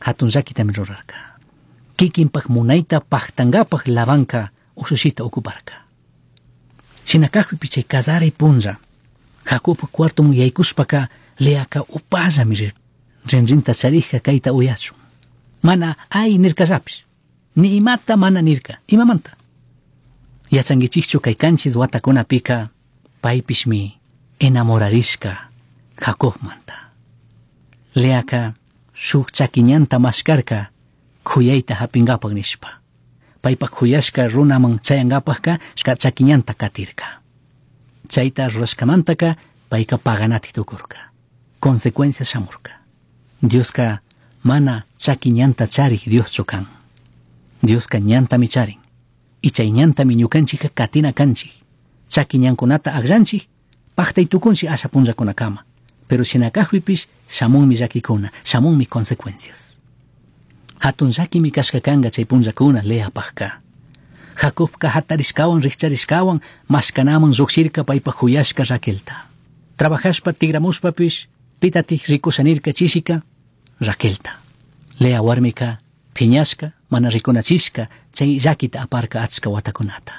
hatun llakitami rurarka. Kikinpaq munayta paqtangapaq lavanka usushita ocuparka. Shinakaqpipi chay kasaray punlla Jacobpa cuartomun yaykushpaka Leaka upallami rinrinta charijka kayta uyachun. Mana ay nirkallapish, ni imata mana nirka, imamanta. Yachankichikchu kay kanchis watakunapika paypishmi enamorarishka Jacobmanta. Leaka shuk chakiñanta mashkarka khuyayta hapingapak nishpa. Paypak khuyashka runaman chayangapakka shka chakiñanta katirka. Chayta rurashkamantaka payka paganati tukurka. Consecuencia shamurka. Dioska mana chakiñanta charik Dios chokan. Dioska ñantami charin. Y chay ñantami ñukanchika katina kanchik. Chakiñankunata agranchik paktay tukunchi asha punllakunakama. Pero shinakaqpipish shamunmi llakikuna, shamunmi consecuencias. Hatun llakimi kashka kanga chay punllakuna Leapaqka. Jacobka hatarishkawan rikcharishkawan mashkanaman lluqshirka paypa huyashka Raquelta. Trabajashpa tigramushpapish pitatik rikushanirka chishika Raquelta. Lea warmika phiñashka mana rikunachishka chay llakita aparka achka watakunata.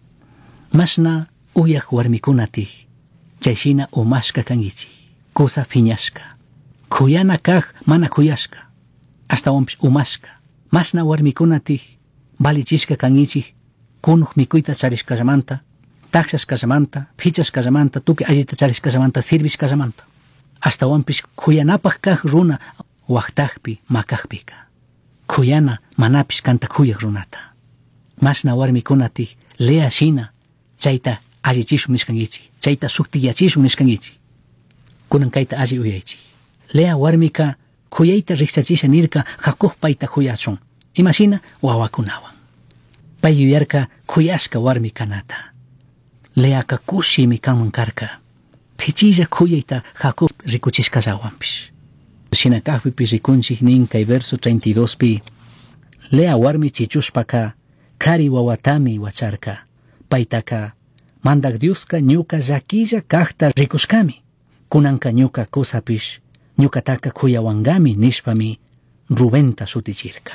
Mashna uyaq warmikunatik chayshina umashka kangichik. Cosa phiñashka. Khuyana kaq mana khuyashka. Hasta umashka. Mashna warmikunatik balichishka kangichik. Kunuq mikuyta charishkallamanta, taksashkallamanta, phichashkallamanta, tuki allita charishkallamanta, sirvishkallamanta. Hasta wampish khuyanapaq kaq runa waqtaqpi makaqpika. Khuyana manapish kanta khuyaq runata. Mashna warmikunatik Lea shina chayta allichishun nishkankichik, chayta suktiyachishun nishkankichik. Kunan kayta alli uyaychik. Lea warmika khuyayta rikchachisha nirka Jacob payta khuyachun. Imashina wawakunawan. Pay yuyarka khuyashka warmi kanata. Leaka kushimi kanman karka. Phichilla khuyayta Jacob rikuchishkallawanpish. Shinakaqpipi rikunchik nin kay verso 32pi. Lea warmi chichushpaka kari wawatami wacharka. Paytaka mandak Dioska ñuka llakilla kaqta rikushkami. Kunanka ñuka kosapish ñukataka khuyawangami nishpami Rubenta sutichirka.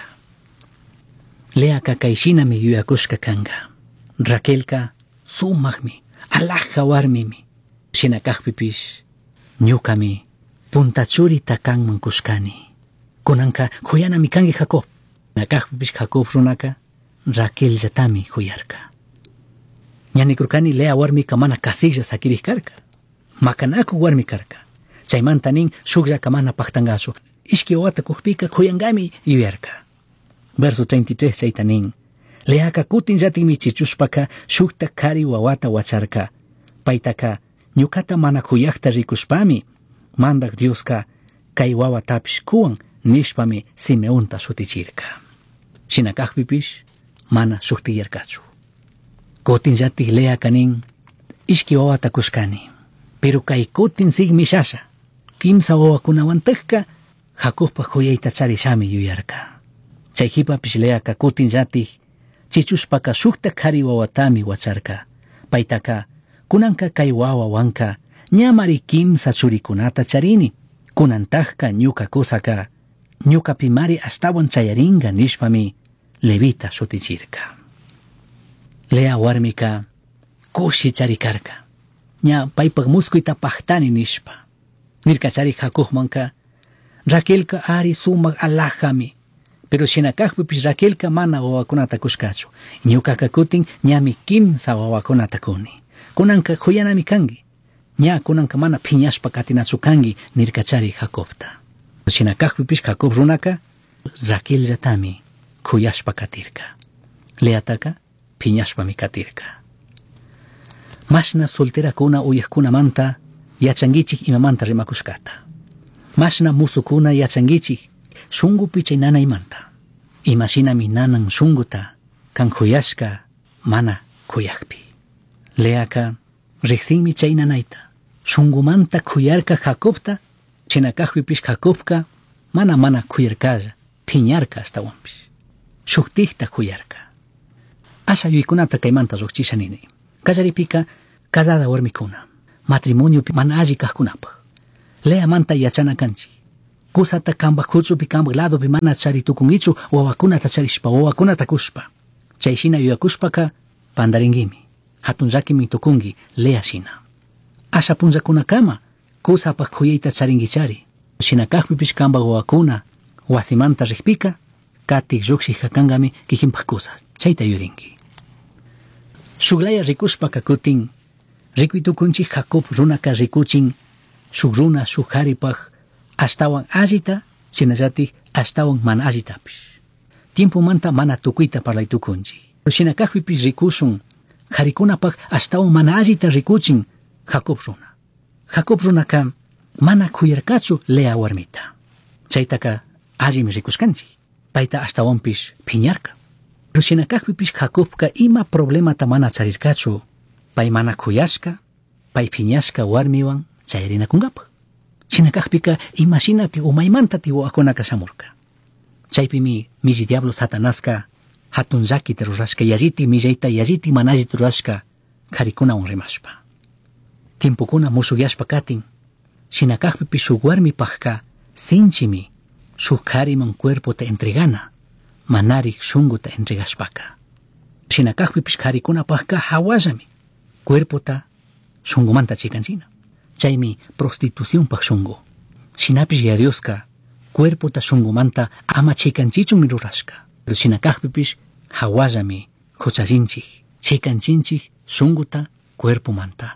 Leaka kayshinami yuyakushka kanga. Raquelka sumaqmi, alaqqa warmimi. Shinakaqpipish ñukami puntachurita kanman kushkani. Kunanka khuyanami kangi Jacob. Nakaqpipish Jacob runaka Raquelllatami khuyarka. Ñanikurkani Lea warmika mana kasilla sakiriq karka. Makanaku warmi karka. Chaymanta nin shukllaka mana paqtangachu. Ishki wata kuqpika khuyangami yuyarka. Verso 33 chayta nin. Leaka kutin llatinmi chichushpaka shukta kari wawata wacharka. Paytaka ñukata mana khuyaqta rikushpami mandak Dioska kay wawatapish kuwan nishpami Simeonta sutichirka. Shinakaqpipish mana suktiyarkachu. Kutin llatik Leaka nin ishki wawata kushkani. Pero kay kutin sigmishasha. Kimsa wawakunawantajka Jacobpa khuyayta charishami yuyarka. Chayhipapish Leaka kutin llatik chichushpaka shukta kari wawatami wacharka. Paytaka kunanka kay wawawanka ñamari kimsa churikunata charini. Kunantajka ñuka kusaka ñuka pimari astawan chayaringa nishpami Levita sutichirka. Lea warmika kushi charikarka. Ña paypak muskuyta paqtani nishpa. Nirka charik Jacobmanka Raquelka ari sumaq alajami. Pero shinakaqpipish Raquelka mana wawakunata kushkachu. Ñukaka kutin ñami kimsa wawakunata kuni. Kunanka khuyanami kangi. Ña kunanka mana phiñashpa katinachu kangi nirkachari Jacobta. Shinakaqpipish Jacob runaka Raquellatami khuyashpa katirka. Leataka phiñashpami katirka. Mashna solterakuna uyaqkunamanta yachankichik imamanta rimakushkata. Mashna musukuna yachankichik shungupi chay nanaymanta. Imashinami nanan shunguta kan khuyashka mana khuyaqpi. Leaka riqsinmi chay nanayta. Shungumanta khuyarka Jacobta, shinakaqpipish Jacobka mana khuyarkalla, phiñarka astawanpish. Shuktikta khuyarka. Asha yuykunata kaymanta lluqchishanini. Kallaripika casada warmikuna. Matrimonio mana alli kaqkunapaq. Leamanta yachana kanchik. kusata kambak huchupi kambak ladopi mana charitukunkichu wawakunata charishpa wawakunata kushpa. Chayshina yuyakushpaka pandaringimi. Hatun llakimi tukunki Lea shina. Asha punllakunakama kusapak khuyayta charinkichari. Shinakakpipish kambak wawakuna wasimanta rikpika katik lluksik hakangami kikinpak kusa. Chayta yurinki. Shuklaya rikushpaka kutin rikuytukunchik Jacob runaka rikuchin shuk runa shuk haripak ashtawan allita shinallatik ashtawan mana allitapish. Tiempomanta mana tukuyta parlaytukunchik. Shinakakpipish rikushun harikunapak ashtawan mana allita rikuchin Jacob runa. Jacob runaka mana kuyarkachu Lea warmita. Chaytaka allimi rikushkanchik. Payta ashtawanpish phiñarka. Pero shinakakpipish Jacobka ima problemata mana charirkachu. Pay mana kuyashka, pay phiñashka warmiwan chayrinakunkapak. Shinakakpika imashinati umaymantati wawakunaka shamurka. Chaypimi milli diablo Satanaska hatun llakita rurashka yalliti millayta yalliti mana allita rurashka karikunawan rimashpa. Tiempukuna musukyashpa katin shinakakpipi shuk warmipakka sinchimi shuk kariman cuerpota entregana manarik shunguta entregashpaka. Shinakakpipish karikunapakka hawallami cuerpota shungumanta chikanchina. Chaymi prostitucionpak shungu. Shinapish ya Dioska cuerpota shungumanta ama chikanchichunmi rurashka. Pero shinakakpipish hawallami huchachinchik chikanchinchik shunguta cuerpomanta.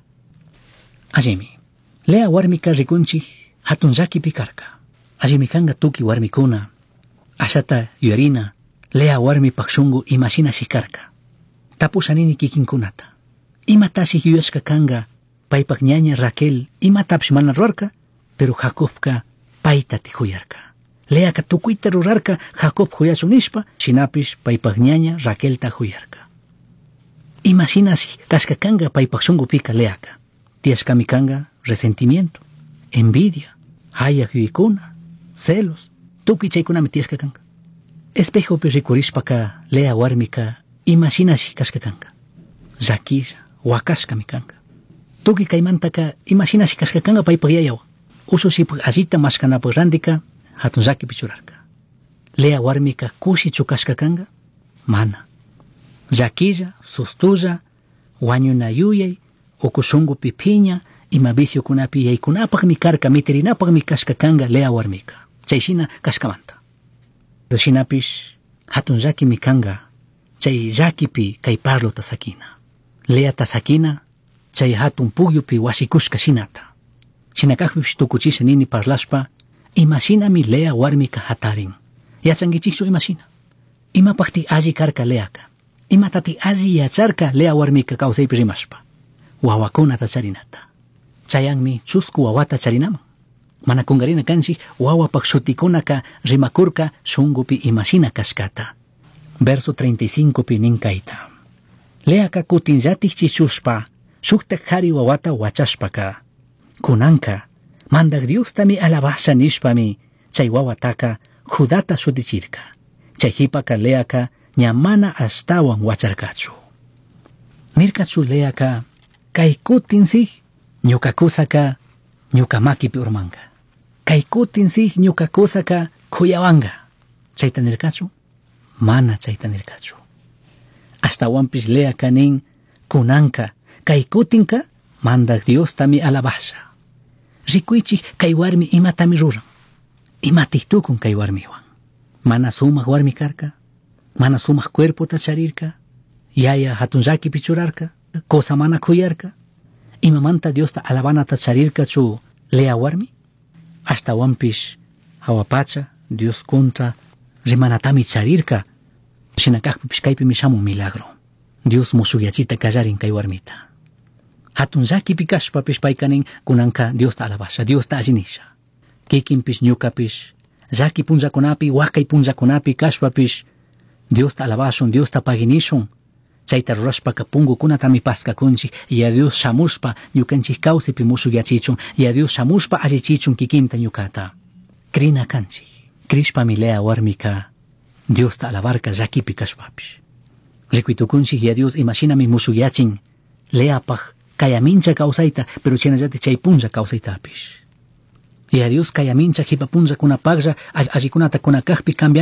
Allimi Lea warmika rikunchik hatun llakipi karka. Allimi kanga tuki warmikuna ashata yuyarina Lea warmipak shungu imashinashik karka. Tapushanini kikinkunata. Imatashik yuyashka kanga paypak ñaña Raquel imatapish mana rurarka, pero Jacobka payta tikuyarka. Leaka tukuyta rurarka Jacob huyachun nishpa, shinapish paypak ñaña Raquelta huyarka. Imashinashi kashka kanga paypak shungupika Leaka. Tiashkami kanga resentimiento, envidia, hayak yuykuna, celos, tukuy chaykunami tiashka kanga. Espejopi rikurishpaka Lea warmika imashinashi kashka kanga. Llakilla, wakashkami kanga. Tuki kaymantaka imashinashi kashka kanga paypak yayawan. Usushipuk allita mashkanapak randika hatun llakipi churarka. Lea warmika kushichu kashka kanga? Mana. Llakilla, sustulla, wañuna yuyay, uku shungupi phiña, ima viciokunapi yaykunapakmi karka mitirinapakmi kashka kanga Lea warmika. Chayshina kashkamanta. Pero shinapish hatun llakimi kanga chay llakipi kay parlota sakina. Leata sakina chay hatun pugyupi wasikushka shinata. Shinakakpipish tukuchisha nini parlashpa imashinami Lea warmika hatarin. Yachankichikchu imashina. Imapakti alli karka Leaka. Imatati alli yacharka Lea warmika kawsaypi rimashpa. Wawakunata charinata. Chayanmi chusku wawata charinaman. Mana kungarina kanchik wawapak shutikunaka rimakurka shungupi imashina kashkata. Verso 35 pi ninkaita. Leaka kutinllatik chichushpa shuktak hari wawata wachashpaka. Kunanka mandak Diostami alabasha nishpami chay wawataka Judata shutichirka. Chay hipaka Leaka ñamana ashtawan wacharkachu. Nirkachu Leaka kay kutinsik ñukakusaka ñukamakipi urmanga. Kay kutinsik ñukakusaka kuyawanga. Chayta nirkachu? Mana chayta nirkachu. Ashtawanpish Leaka nin kunanka kay kutinka mandak Diostami alabasha. Rikuychik kay warmi imatami ruran. Imatik tukun kay warmiwan. Mana sumak warmi karka. Mana sumak cuerpota charirka. Yaya hatun llakipi churarka. Cosa mana kuyarka. Imamanta Diosta alabanata charirka chu Lea warmi. Ashtawanpish hawapacha Dios contra rimanatami charirka. Shinakakpipish kaypimi shamun milagro. Dios musukyachita kallarin kay warmita. Hatun llakipi kashpapish paykanin kunanka Diosta alabasha, Diosta allinisha. Kikinpish ñukapish llaki punllakunapi wakay punllakunapi kashpapish Diosta alabashun, Diosta paginishun. Chayta rurashpaka pungukunatami paskakunchik y a Dios shamushpa ñukanchik kawsipi musukyachichun y a Dios shamushpa allichichun kikinta ñukata. Krina kanchik. Krishpami Lea warmika Diosta alabarka llakipi kashpapish. Rikuytukunchik y a Dios imashinami musukyachin Leapaj kayamincha kawsayta pero chinallati chay punlla kawsaytapish. Yarius kayamincha hipapuncha kunapaklla allikunata kunakakpi cambian